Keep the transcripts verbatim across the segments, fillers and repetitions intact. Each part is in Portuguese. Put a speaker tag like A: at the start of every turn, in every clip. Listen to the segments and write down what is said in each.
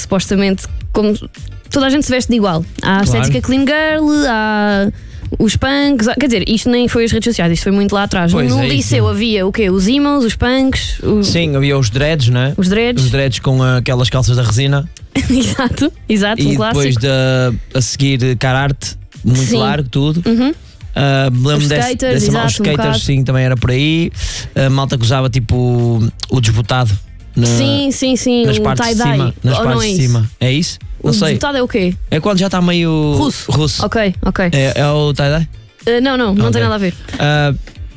A: supostamente, como toda a gente se veste de igual. Há a
B: Claro.
A: estética clean girl, há os punks. Quer dizer, isto nem foi as redes sociais, isto foi muito lá atrás.
B: Pois
A: no
B: é,
A: liceu
B: isso.
A: havia o quê? Os emos, os punks, os,
B: Sim, havia os dreads, não é?
A: os dreads.
B: Os dreads com aquelas calças da resina.
A: Exato, exato, um
B: E
A: clássico.
B: depois de, a seguir cararte, muito
A: Sim.
B: largo, tudo.
A: Uhum.
B: Uh, me lembro
A: Os
B: desse,
A: skaters,
B: desse,
A: exato,
B: os
A: um
B: skaters,
A: bocado.
B: sim, também era por aí. A malta que usava tipo o desbotado na-
A: Sim, sim, sim,
B: nas
A: o
B: partes de
A: tie-dye.
B: cima. Nas
A: Ou
B: partes
A: não é
B: de
A: isso?
B: cima. É isso? Não
A: O
B: sei.
A: desbotado é o quê?
B: É quando já está meio
A: Russo.
B: russo.
A: Ok, ok.
B: É, é o tie-dye?
A: Uh, não, não, não
B: Ok.
A: tem nada a ver.
B: Uh,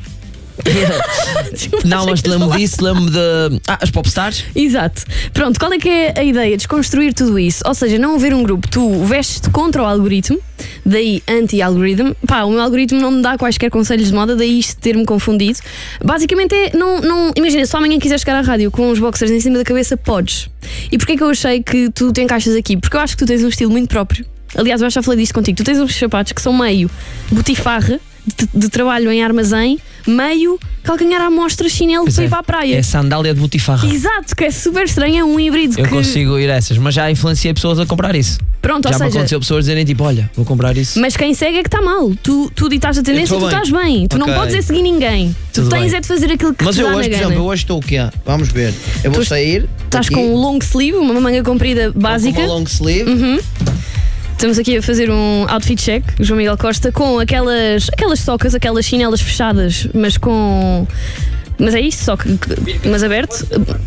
B: não, mas
A: Achei que
B: lembro
A: ia
B: disso, lembro de. Ah, as popstars?
A: Exato. Pronto, qual é que é a ideia? Desconstruir tudo isso. Ou seja, não haver um grupo. Tu vestes-te contra o algoritmo, daí anti-algoritmo. Pá, o meu algoritmo não me dá quaisquer conselhos de moda, daí isto ter-me confundido. Basicamente é, não, não, imagina, se amanhã quiseres chegar à rádio com os boxers em cima da cabeça, podes. E porquê que eu achei que tu te encaixas aqui? Porque eu acho que tu tens um estilo muito próprio. Aliás, eu já falei disto contigo. Tu tens uns sapatos que são meio botifarra, de, de trabalho em armazém, meio calcanhar à mostra, chinelo
B: Pois
A: para
B: é.
A: ir para a praia.
B: É sandália de botifarra.
A: Exato, que é super estranho, é um híbrido
B: Eu
A: que...
B: consigo ir a essas, mas já influenciei pessoas a comprar isso.
A: Pronto,
B: já
A: ou
B: me
A: seja,
B: aconteceu pessoas dizerem tipo: olha, vou comprar isso.
A: mas quem segue é que está mal. Tu, tu ditaste a tendência e
C: Eu
A: tu
C: tô bem.
A: estás bem. Tu não
C: Ok.
A: podes é seguir ninguém. Tu
B: Tudo
A: tens
B: bem.
A: é de fazer aquilo que
C: Mas
A: te
C: eu
A: dá
C: hoje,
A: na
C: por
A: gana.
C: exemplo, eu hoje estou o quê? Vamos ver. Eu vou
A: Tu
C: sair.
A: Estás
C: aqui,
A: com um long sleeve, uma manga comprida básica.
C: com uma long sleeve.
A: Uhum. Estamos aqui a fazer um outfit check, João Miguel Costa, com aquelas, aquelas socas, aquelas chinelas fechadas, mas com. Mas é isso, só que. que- Mas aberto.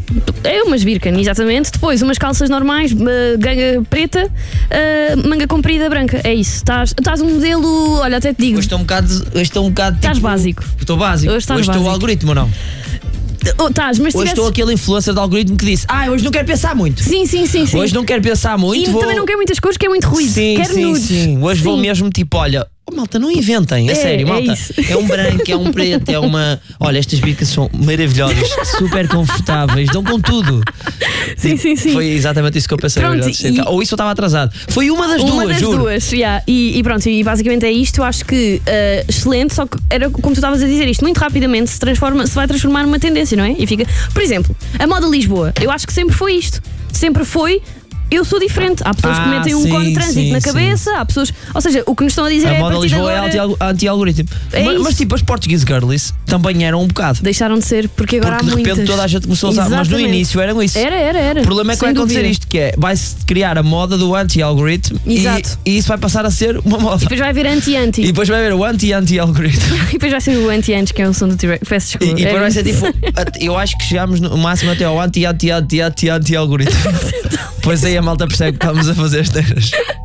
A: É umas Birken, exatamente. Depois umas calças normais, eh, ganga preta, eh, manga comprida branca. É isso. Estás estás um modelo. Olha, até te digo.
B: Hoje estou um bocado. Hoje estou um bocado
A: Estás
B: tipo,
A: básico.
B: Estou básico.
A: Hoje estás
B: estou
A: básico.
B: o algoritmo ou não?
A: Oh, estás, mas se
B: Hoje
A: tivesses-
B: estou aquele influencer do algoritmo que disse: ah, hoje não quero pensar muito.
A: Sim, sim, sim, sim.
B: Hoje não quero pensar muito.
A: E
B: vou...
A: também não quer muitas cores, quer muito ruído.
B: Sim,
A: quer
B: sim,
A: nudes.
B: sim. Hoje vou
A: Sim.
B: mesmo tipo: olha, oh, malta, não inventem, a
A: É,
B: sério,
A: é
B: malta.
A: isso.
B: É um branco, é um preto, é uma. Olha, estas bicas são maravilhosas, super confortáveis, dão com tudo.
A: Sim, sim, sim.
B: Foi exatamente isso que eu pensei.
A: Pronto,
B: hoje, antes de
A: e-
B: chegar. Ou isso eu estava atrasado. Foi uma das
A: Uma
B: duas,
A: das
B: juro.
A: duas, yeah. e, e pronto, e basicamente é isto. Eu acho que eh, excelente, só que era como tu estavas a dizer, isto muito rapidamente se transforma, se vai transformar numa tendência, não é? E fica, por exemplo, a moda Lisboa, eu acho que sempre foi isto, sempre foi. Eu sou diferente. Há pessoas que
B: Ah,
A: metem um
B: sim,
A: cone de trânsito
B: sim,
A: na
B: sim.
A: cabeça, há pessoas. Ou seja, o que nos estão a dizer
B: A
A: é a
B: moda
A: partir de
B: Lisboa
A: agora,
B: é anti- anti-algoritmo.
A: É
B: mas,
A: isso.
B: mas tipo, as Portuguese Girlies também eram um bocado.
A: deixaram de ser, porque agora
B: Porque de
A: há
B: repente
A: muitas.
B: toda a gente começou a usar. Mas no
A: Exatamente.
B: início eram isso.
A: Era, era, era.
B: O problema é que
A: Sem
B: vai acontecer
A: dúvida.
B: isto, que é, vai-se criar a moda do anti-algoritmo e,
A: Exato.
B: e isso vai passar a ser uma moda.
A: Depois vai haver anti-anti.
B: E depois vai haver o anti-anti-algoritmo.
A: E depois vai ser o anti-anti, que é o som do T-Rex. Peço
B: E,
A: desculpa.
B: e depois
A: É
B: vai ser
A: isso.
B: tipo, at- eu acho que chegamos no máximo até ao anti-anti-anti-anti-anti-algoritmo. Pois aí a malta percebe que estamos a fazer as neiras.